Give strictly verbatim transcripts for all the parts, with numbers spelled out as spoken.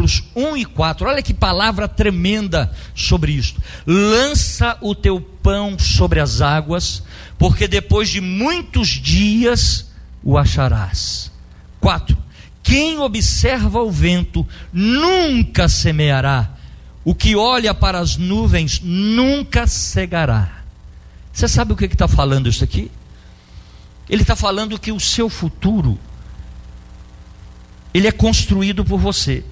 versículos um e quatro, olha que palavra tremenda sobre isto. Lança o teu pão sobre as águas, porque depois de muitos dias o acharás. quatro. Quem observa o vento nunca semeará, o que olha para as nuvens nunca cegará. Você sabe o que está falando isso aqui? Ele está falando que o seu futuro, ele é construído por você.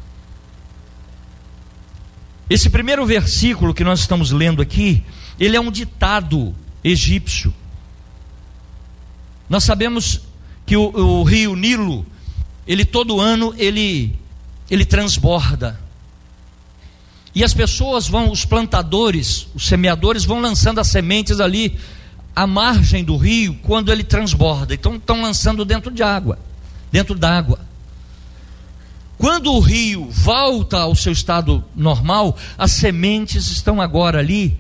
Esse primeiro versículo que nós estamos lendo aqui, ele é um ditado egípcio. Nós sabemos que o, o rio Nilo, ele todo ano, ele, ele transborda. E as pessoas vão, os plantadores, os semeadores vão lançando as sementes ali à margem do rio quando ele transborda. Então estão lançando dentro de água, dentro d'água. Quando o rio volta ao seu estado normal, as sementes estão agora ali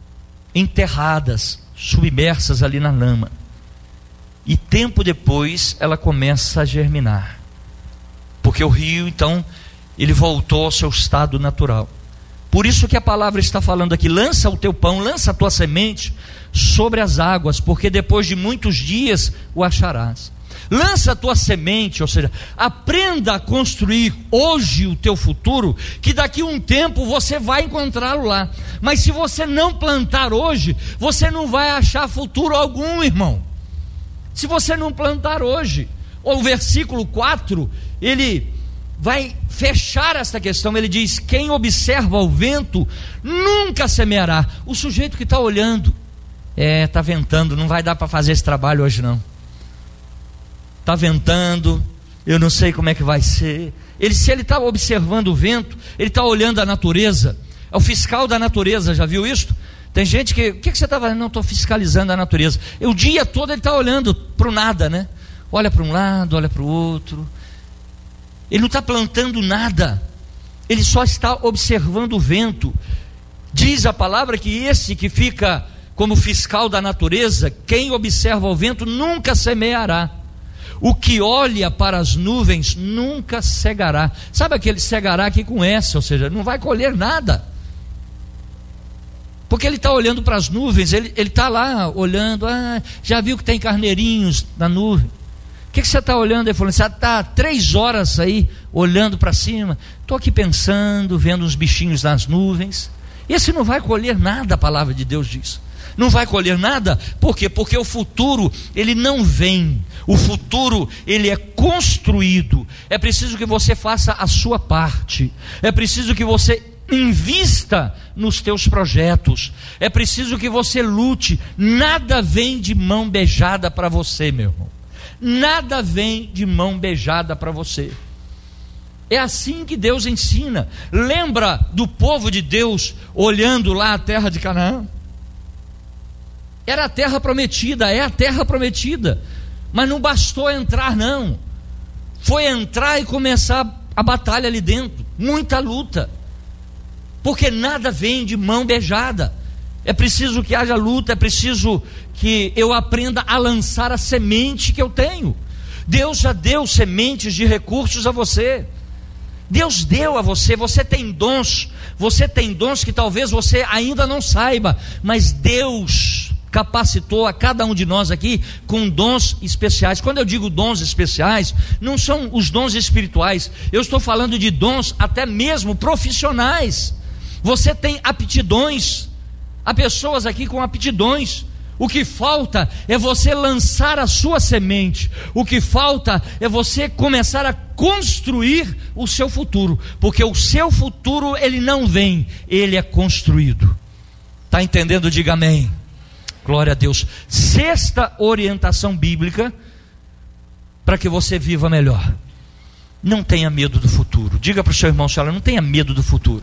enterradas, submersas ali na lama. E tempo depois ela começa a germinar. Porque o rio, então, ele voltou ao seu estado natural. Por isso que a palavra está falando aqui: lança o teu pão, lança a tua semente sobre as águas, porque depois de muitos dias o acharás. Lança a tua semente, ou seja, aprenda a construir hoje o teu futuro, que daqui a um tempo você vai encontrá-lo lá. Mas se você não plantar hoje, você não vai achar futuro algum, irmão. Se você não plantar hoje. O versículo quatro, ele vai fechar essa questão. Ele diz: quem observa o vento nunca semeará. O sujeito que está olhando, é, está ventando, não vai dar para fazer esse trabalho hoje não. Está ventando, eu não sei como é que vai ser. Ele, se ele está observando o vento, ele está olhando a natureza. É o fiscal da natureza, já viu isso? Tem gente que, o que, que você está fazendo? Não, estou fiscalizando a natureza. E o dia todo ele está olhando para o nada, né? Olha para um lado, olha para o outro. Ele não está plantando nada, ele só está observando o vento. Diz a palavra que esse que fica como fiscal da natureza, quem observa o vento nunca semeará, o que olha para as nuvens nunca cegará. Sabe aquele cegará aqui com essa, ou seja, não vai colher nada, porque ele está olhando para as nuvens, ele está lá olhando, ah, já viu que tem carneirinhos na nuvem? O que, que você está olhando? Ele falou: você está três horas aí olhando para cima. Estou aqui pensando, vendo uns bichinhos nas nuvens. Esse não vai colher nada, a palavra de Deus diz. Não vai colher nada, por quê? Porque o futuro, ele não vem. O futuro, ele é construído. É preciso que você faça a sua parte. É preciso que você invista nos teus projetos. É preciso que você lute. Nada vem de mão beijada para você, meu irmão. Nada vem de mão beijada para você. É assim que Deus ensina. Lembra do povo de Deus olhando lá a terra de Canaã? Era a terra prometida, é a terra prometida. Mas não bastou entrar não. Foi entrar e começar a batalha ali dentro. Muita luta. Porque nada vem de mão beijada. É preciso que haja luta, é preciso que eu aprenda a lançar a semente que eu tenho. Deus já deu sementes de recursos a você. Deus deu a você, você tem dons, você tem dons que talvez você ainda não saiba, mas Deus capacitou a cada um de nós aqui com dons especiais. Quando eu digo dons especiais, não são os dons espirituais, eu estou falando de dons até mesmo profissionais. Você tem aptidões. Há pessoas aqui com aptidões. O que falta é você lançar a sua semente. O que falta é você começar a construir o seu futuro, porque o seu futuro ele não vem, ele é construído. Está entendendo? Diga amém. Glória a Deus. Sexta orientação bíblica para que você viva melhor: não tenha medo do futuro. Diga para o seu irmão, senhora, não tenha medo do futuro.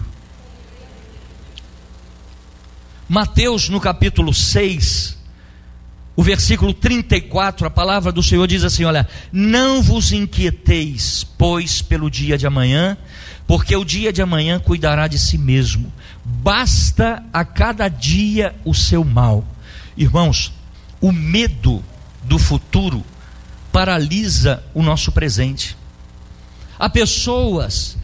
Mateus no capítulo seis, o versículo trinta e quatro, a palavra do Senhor diz assim: olha, não vos inquieteis, pois, pelo dia de amanhã, porque o dia de amanhã cuidará de si mesmo, basta a cada dia o seu mal. Irmãos, o medo do futuro paralisa o nosso presente. Há pessoas